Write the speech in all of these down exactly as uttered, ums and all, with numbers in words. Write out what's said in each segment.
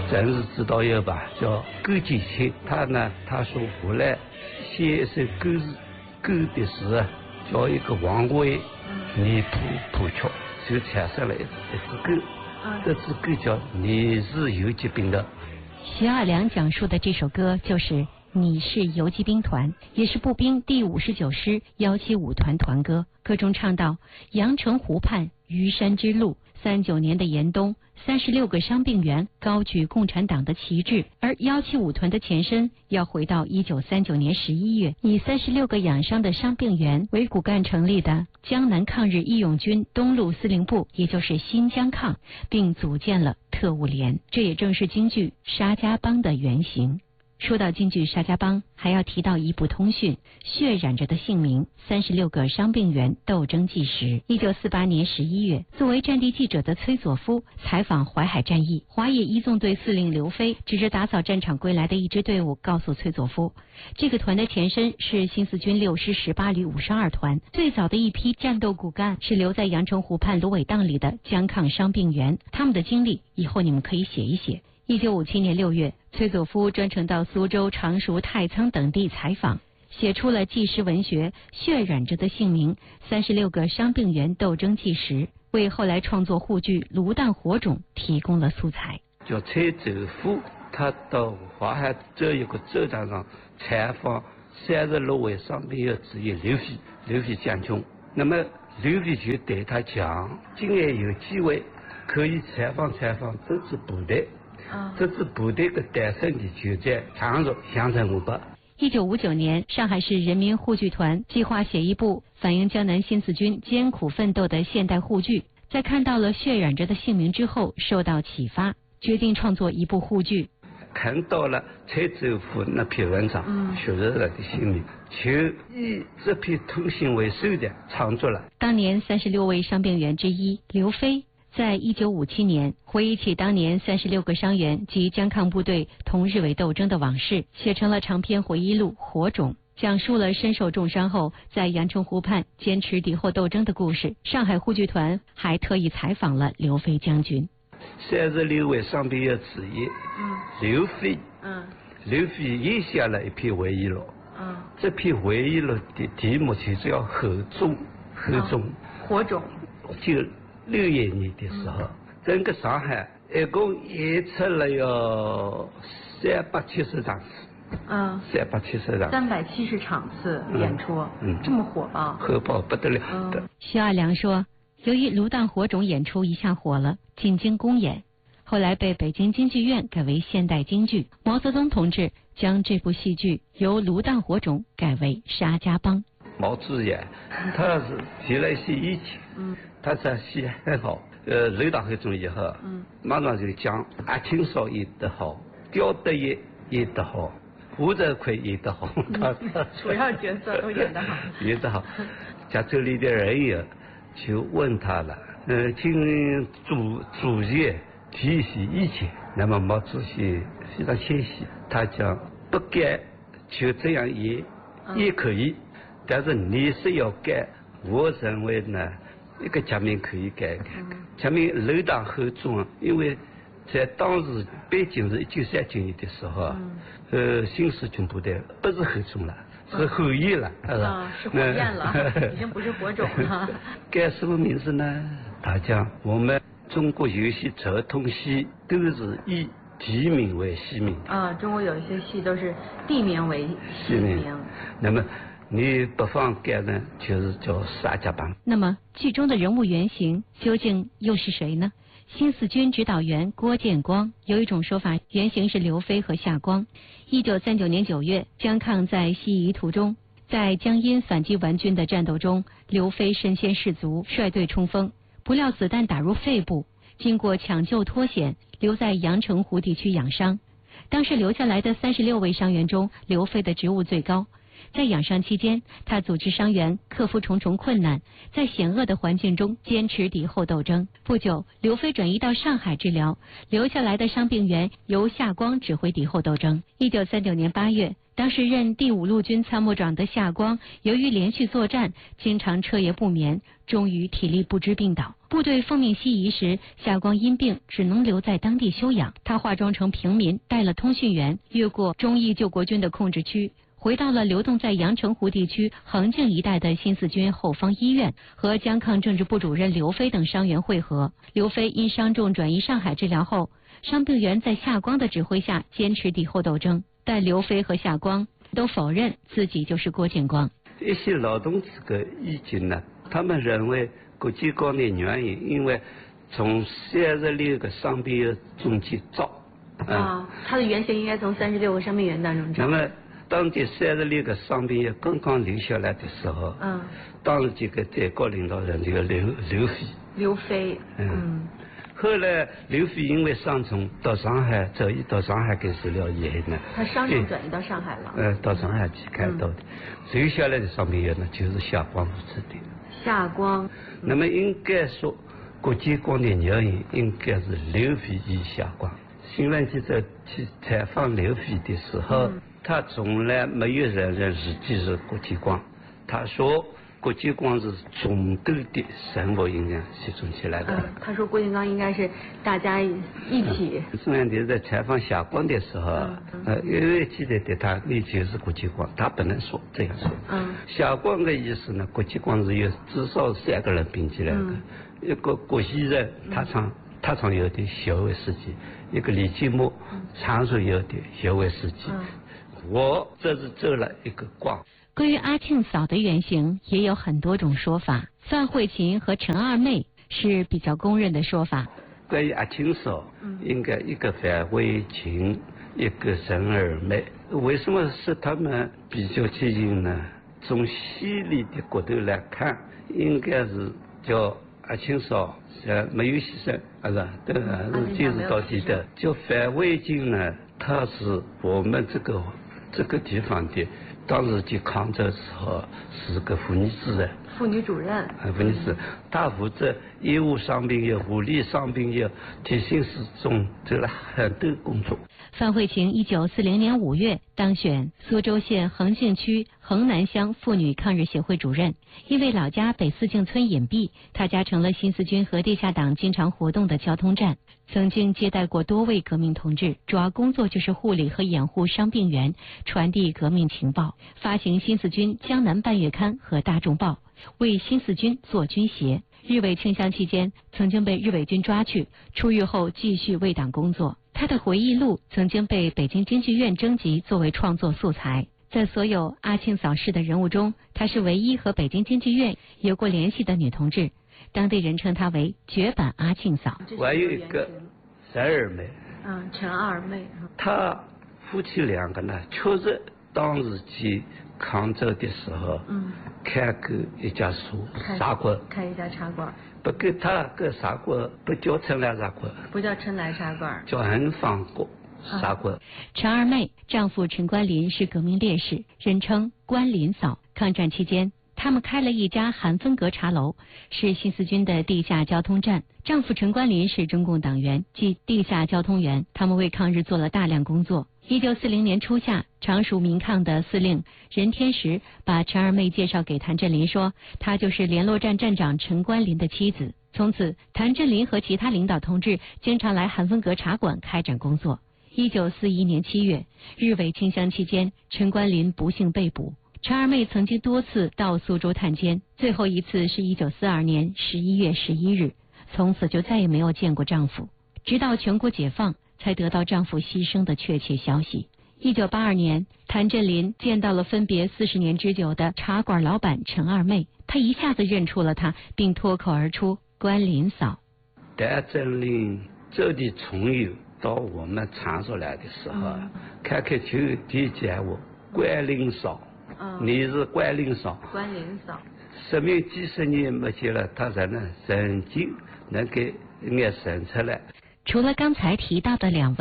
政治指导员吧，叫勾践卿，他呢，他说后来写一首歌词，勾的是叫一个王位泥土破缺，就产生了一一支歌，这支歌叫你是游击兵的。 徐二良讲述的这首歌就是你是游击兵团，也是步兵第五十九师幺七五团团歌。歌中唱到阳澄湖畔虞山之路，三九年的严冬，三十六个伤病员高举共产党的旗帜，而幺七五团的前身要回到一九三九年十一月，以三十六个养伤的伤病员为骨干成立的江南抗日义勇军东路司令部，也就是新疆抗，并组建了特务连，这也正是京剧沙家浜的原型。说到京剧沙家浜，还要提到一部通讯，血染着的姓名，三十六个伤病员斗争纪实。一九四八年十一月，作为战地记者的崔佐夫采访淮海战役，华野一纵队司令刘飞指着打扫战场归来的一支队伍，告诉崔佐夫，这个团的前身是新四军六师十八旅五十二团，最早的一批战斗骨干是留在阳澄湖畔芦苇荡里的江抗伤病员，他们的经历以后你们可以写一写。一九五七年六月，崔佐夫专程到苏州、常熟、太仓等地采访，写出了纪实文学《血染着的姓名：三十六个伤病员斗争纪实》，为后来创作沪剧《炉弹火种》提供了素材。 叫崔佐夫，他到淮海这一个作战上采访三十六位伤病员之一刘飞，刘飞将军。那么刘飞就对他讲，今年有机会可以采访采访这支部队。这支部队的诞生地就在常熟阳澄湖畔。 一九五九年，上海市人民沪剧团计划写一部反映江南新四军艰苦奋斗的现代沪剧，在看到了血染着的姓名之后，受到启发，决定创作一部沪剧。 看到了崔佐夫那篇文章，嗯，血染着的姓名，就以这篇通信为首的创作了。 当年三十六位伤病员之一刘飞，在一九五七年回忆起当年三十六个伤员及江抗部队同日伪斗争的往事，写成了长篇回忆录《火种》，讲述了身受重伤后在阳澄湖畔坚持敌后斗争的故事。上海沪剧团还特意采访了刘飞将军。 三十六位伤病员之一，嗯，刘飞，嗯，刘飞也写了一篇回忆录，嗯，这篇回忆录的题目就叫《火种》，火种， 火种， 就六一年的时候，整个上海一共演出了有三百七十场次，嗯，三百七十场， 三百七十场次演出，嗯，嗯这么火爆， 火爆不得了的。 嗯、徐二良说，由于《炉弹火种》演出一下火了，进京公演，后来被北京京剧院改为现代京剧。毛泽东同志将这部戏剧由《炉弹火种》改为《沙家浜》。 毛主席他是提了一些意见，嗯，他这戏很好，呃，刘大会中以后，嗯，马上就讲阿庆少演得好，刁德业演得好，胡泽奎演得好，他主要角色都演得好， 演得好。家这里的人也就问他了，呃，请主主席提一些意见。那么毛主席非常谦虚，他讲不改就这样演、嗯、也可以。但是你是要改，我认为呢，一个革命可以改改。革命楼党后中，因为在当时北京是一九三九年的时候，嗯、呃，新四军部队不是后中了，是后羿了， 是吧？啊，是火焰了，已经不是火种了。 改什么名字呢？他讲我们中国有些传统戏都是以地名为戏名。 啊，中国有一些戏都是地名为戏名。 那么。你不妨改呢，就是叫沙家浜。 那么剧中的人物原型究竟又是谁呢？新四军指导员郭建光，有一种说法，原型是刘飞和夏光。一九三九年九月，江抗在西移途中，在江阴反击顽军的战斗中，刘飞身先士卒，率队冲锋，不料子弹打入肺部，经过抢救脱险，留在阳澄湖地区养伤。当时留下来的三十六位伤员中，刘飞的职务最高。 在养伤期间，他组织伤员克服重重困难，在险恶的环境中坚持敌后斗争。不久，刘飞转移到上海治疗，留下来的伤病员由夏光指挥敌后斗争。一九三九年八月，当时任第五路军参谋长的夏光，由于连续作战，经常彻夜不眠，终于体力不支病倒。部队奉命西移时，夏光因病只能留在当地休养。他化妆成平民，带了通讯员，越过忠义救国军的控制区，回到了流动在阳澄湖地区横靖一带的新四军后方医院，和江抗政治部主任刘飞等伤员会合。刘飞因伤重转移上海治疗后，伤病员在夏光的指挥下坚持敌后斗争，但刘飞和夏光都否认自己就是郭建光。 一些劳动这个意见呢，他们认为郭建光的原因，因为从三十六个伤病员中间找。 嗯、啊，他的原型应该从三十六个伤病员当中找。 那么当这三十六个伤病员刚刚留下来的时候，嗯，当时这个最高领导人这个刘刘飞。 刘飞，嗯。嗯后来刘飞因为伤重到上海，走移到上海开始疗以后呢， 他伤重转移到上海了。 呃，到上海去开刀的，留、嗯、下来的伤病员呢，就是夏光负责的。 夏光。 那么应该说，郭建光的原因应该是刘飞与夏光。新闻记者去采访刘飞的时候，嗯、他从来没有承认自己是郭建光，他说。郭建光是总斗的生活影响集中起来的。 嗯，他说郭建光应该是大家一起。 中央电视在采访夏光的时候，嗯嗯、呃，因为记者对他，你就是郭建光，他不能说这样说。嗯。夏光的意思呢，郭建光是有至少三个人并起来的，嗯、一个郭熙仁，他常、嗯、他常有点小为司机；一个李金木，常常有点小为司机。嗯、我这是走了一个光。 关于阿庆嫂的原型也有很多种说法，范慧琴和陈二妹是比较公认的说法。 关于阿庆嫂，嗯、应该一个范慧琴，一个陈二妹。为什么是他们比较接近呢？从戏里的角度来看，应该是叫阿庆嫂呃没有牺牲，啊是，对啊，是坚持到底的。叫范慧琴呢，她是我们这个这个地方的。当时去抗战的时候是个妇女主任， 妇女主任， 啊，妇女主任，她负责医务伤病业、护理伤病业、提醒失踪做了很多工作。 范慧琴一九四零年五月当选苏州县横靖区横南乡妇女抗日协会主任，因为老家北四境村隐蔽，她家成了新四军和地下党经常活动的交通站，曾经接待过多位革命同志，主要工作就是护理和掩护伤病员，传递革命情报，发行新四军江南半月刊和大众报，为新四军做军鞋。日伪清乡期间曾经被日伪军抓去，出狱后继续为党工作。他的回忆录曾经被北京京剧院征集作为创作素材。在所有阿庆嫂式的人物中，她是唯一和北京京剧院有过联系的女同志，当地人称她为绝版阿庆嫂。 我还有一个陈二妹， 嗯，陈二妹， 她夫妻两个呢，确实当时去抗战的时候，嗯，开过一家书茶馆， 开一家茶馆。 不过他个茶馆不叫陈来茶馆， 不叫陈来茶馆， 叫恒芳国茶馆。 陈二妹丈夫陈关林是革命烈士，人称关林嫂。抗战期间，他们开了一家韩芬阁茶楼，是新四军的地下交通站。丈夫陈关林是中共党员，即地下交通员，他们为抗日做了大量工作。一九四零年初夏，常属民抗的司令任天时把陈二妹介绍给谭震林，说她就是联络站站长陈关林的妻子。从此，谭震林和其他领导同志经常来韩芬阁茶馆开展工作。一九四一年七月，日伪清乡期间，陈关林不幸被捕。陈二妹曾经多次到苏州探监，最后一次是一九四二年十一月十一日，从此就再也没有见过丈夫，直到全国解放才得到丈夫牺牲的确切消息。一九八二年，谭震林见到了分别四十年之久的茶馆老板陈二妹，他一下子认出了她，并脱口而出关林嫂。 谭震林走的重游到我们场所来的时候，嗯、开开就提讲我关林嫂，嗯、你是关林嫂。 关林嫂。 生命几十年没见了，他才能曾经能给眼生出来。 除了刚才提到的两位，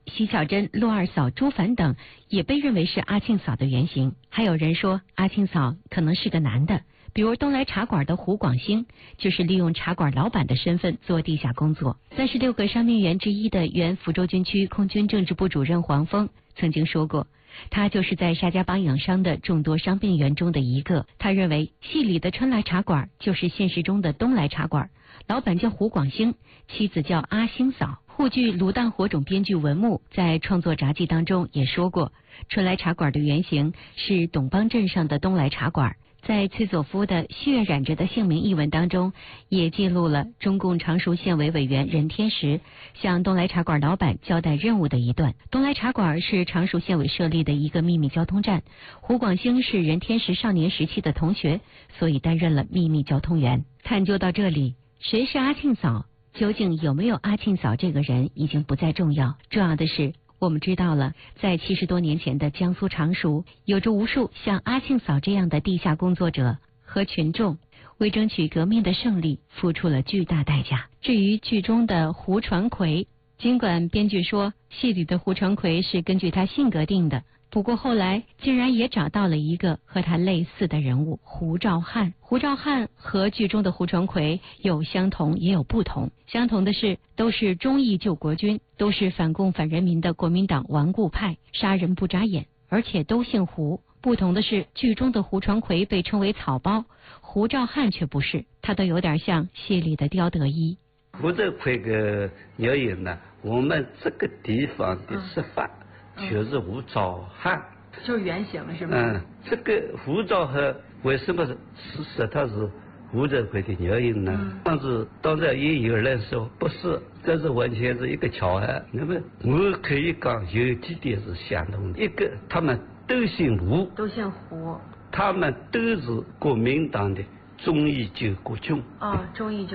徐巧珍、陆二嫂、朱凡等也被认为是阿庆嫂的原型。还有人说阿庆嫂可能是个男的，比如东来茶馆的胡广兴就是利用茶馆老板的身份做地下工作。三十六个伤病员之一的原福州军区空军政治部主任黄峰曾经说过，他就是在沙家浜养伤的众多伤病员中的一个。他认为戏里的春来茶馆就是现实中的东来茶馆，老板叫胡广兴，妻子叫阿星嫂。沪剧《卤蛋火种》编剧文牧在创作札记当中也说过，春来茶馆的原型是董邦镇上的东来茶馆。在崔佐夫的《血染着的姓名》一文当中，也记录了中共常熟县委委员任天时向东来茶馆老板交代任务的一段。东来茶馆是常熟县委设立的一个秘密交通站，胡广兴是任天时少年时期的同学，所以担任了秘密交通员。探究到这里，谁是阿庆嫂，究竟有没有阿庆嫂这个人已经不再重要，重要的是我们知道了，在七十多年前的江苏常熟，有着无数像阿庆嫂这样的地下工作者和群众，为争取革命的胜利付出了巨大代价。至于剧中的胡传魁，尽管编剧说戏里的胡传魁是根据他性格定的，不过后来竟然也找到了一个和他类似的人物胡兆汉。胡兆汉和剧中的胡传魁有相同也有不同，相同的是都是忠义救国军，都是反共反人民的国民党顽固派，杀人不眨眼，而且都姓胡。不同的是，剧中的胡传魁被称为草包，胡兆汉却不是，他都有点像戏里的刁德一。 胡兆魁的原因呢，我们这个地方的说法、嗯、就是胡兆汉， 就是原型是吗？ 嗯，这个胡兆汉为什么是说他是胡兆魁的原因呢？嗯、但是当然也有人说不是，这是完全是一个巧合。那么我可以讲有几点是相同的，一个他们都姓胡， 都姓胡， 他们都是国民党的忠义救国军。 哦，忠义救